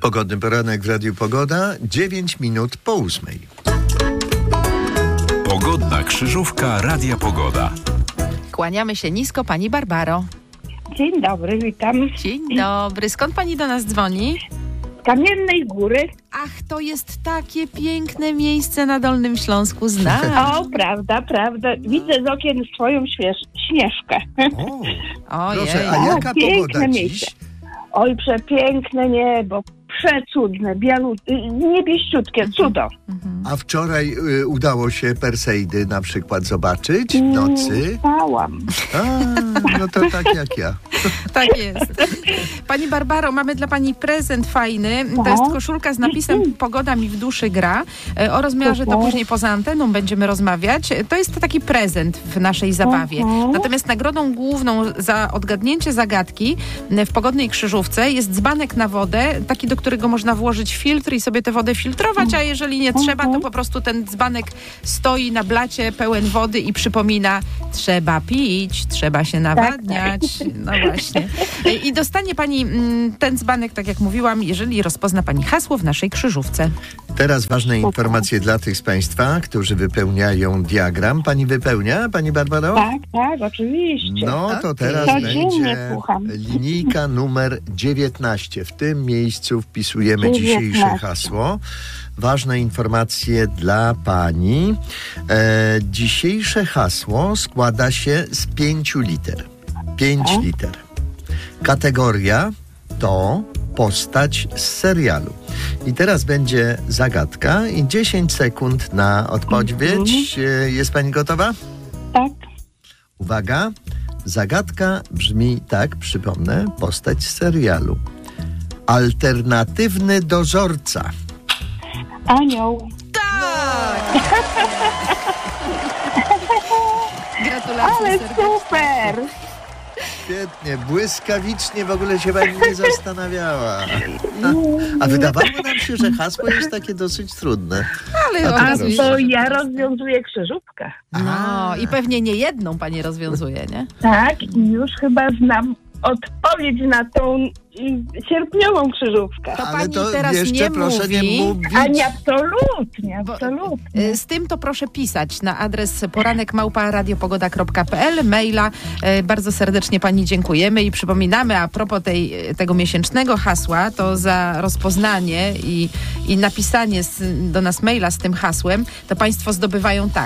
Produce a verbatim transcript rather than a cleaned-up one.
Pogodny poranek w Radiu Pogoda, dziewięć minut po ósmej. Pogodna krzyżówka Radia Pogoda. Kłaniamy się nisko, pani Barbaro. Dzień dobry, witam. Dzień dobry. Skąd pani do nas dzwoni? Z Kamiennej Góry. Ach, to jest takie piękne miejsce na Dolnym Śląsku, znam. O, prawda, prawda. Widzę z okien swoją śwież- Śnieżkę. O, Ojej. proszę, a jaka O, piękne pogoda miejsce. dziś? Oj, przepiękne niebo, przecudne, bialu, niebieściutkie, cudo. A wczoraj y, udało się Perseidy na przykład zobaczyć w nocy? Spałam. A, no to tak jak ja. Tak jest. Pani Barbaro, mamy dla pani prezent fajny. To jest koszulka z napisem "Pogoda mi w duszy gra". O rozmiarze to później poza anteną będziemy rozmawiać. To jest taki prezent w naszej zabawie. Natomiast nagrodą główną za odgadnięcie zagadki w Pogodnej Krzyżówce jest dzbanek na wodę, taki, do którego można włożyć filtr i sobie tę wodę filtrować, a jeżeli nie trzeba, to po prostu ten dzbanek stoi na blacie pełen wody i przypomina: trzeba pić, trzeba się nawadniać. No właśnie. I dostanie pani ten dzbanek, tak jak mówiłam, jeżeli rozpozna pani hasło w naszej krzyżówce. Teraz ważne informacje dla tych z państwa, którzy wypełniają diagram. Pani wypełnia, pani Barbaro? Tak, tak, oczywiście. No to teraz Codziennie będzie słucham. linijka numer dziewiętnaście. W tym miejscu wpisujemy dzisiejsze dziewiętnaście. hasło. Ważne informacje dla pani. E, dzisiejsze hasło składa się z pięciu liter. Pięć liter. Kategoria to postać z serialu. I teraz będzie zagadka i dziesięć sekund na odpowiedź. E, Jest pani gotowa? Tak. Uwaga, zagadka brzmi tak, przypomnę, postać z serialu. Alternatywny dozorca. Anioł. Tak! Gratulacje Ale serdecznie. super. Świetnie, błyskawicznie, w ogóle się pani nie zastanawiała. A, a wydawało nam się, że hasło jest takie dosyć trudne. Ale A A to okazuje to się, ja rozwiązuję krzyżówkę. no i pewnie nie jedną pani rozwiązuje, nie? Tak, i już chyba znam odpowiedź na tą mm, sierpniową krzyżówkę. To Ale pani to teraz jeszcze nie proszę mówi. nie mówić. A nie, absolutnie, Bo, absolutnie. y, Z tym to proszę pisać na adres poranek małpa radiopogoda kropka p l, maila. Y, Bardzo serdecznie pani dziękujemy i przypominamy a propos tej, tego miesięcznego hasła, to za rozpoznanie i, i napisanie z, do nas maila z tym hasłem, to państwo zdobywają tak.